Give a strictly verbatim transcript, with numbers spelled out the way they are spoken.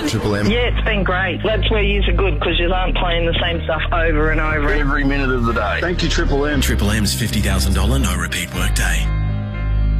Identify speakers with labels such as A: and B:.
A: Triple M.
B: Yeah, it's been great. That's where yous are good, because yous aren't playing the same stuff over and over.
A: Every minute of the day.
C: Thank you, Triple M.
D: Triple M's fifty thousand dollars no repeat workday.